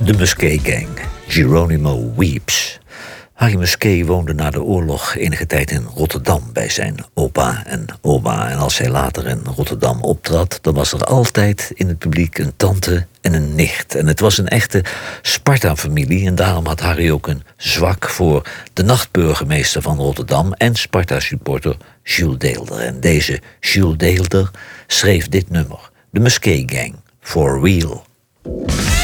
De Musquet Gang, Geronimo Weeps. Harry Musquet woonde na de oorlog enige tijd in Rotterdam bij zijn opa en oma. En als hij later in Rotterdam optrad, dan was er altijd in het publiek een tante en een nicht. En het was een echte Sparta-familie. En daarom had Harry ook een zwak voor de nachtburgemeester van Rotterdam en Sparta-supporter Jules Deelder. En deze Jules Deelder schreef dit nummer. De Musquet Gang, For Real.